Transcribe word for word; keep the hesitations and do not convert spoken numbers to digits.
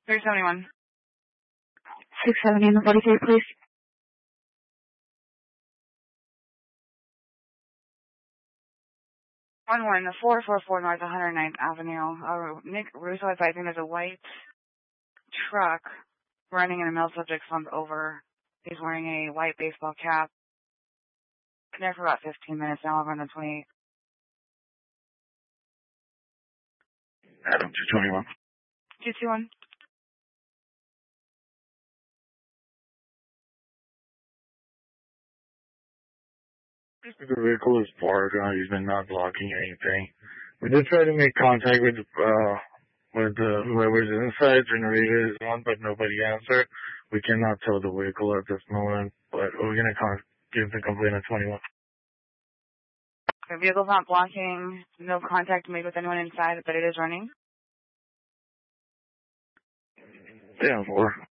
three seventy-one. six seventy in the forty-three, please. one one, four four four North one hundred ninth Avenue. Uh, Nick Russo advising there's a white truck running in a male subject slumped over. He's wearing a white baseball cap. Been there for about fifteen minutes now, over on the twenty-eighth. Adam, two twenty-one. two two one. The vehicle is parked. Uh, he's been not blocking anything. We did try to make contact with uh with uh, whoever's inside. Generator is on, but nobody answered. We cannot tow the vehicle at this moment, but we're gonna con- give the complaint at twenty-one. The vehicle's not blocking. No contact made with anyone inside, but it is running. Damn, four.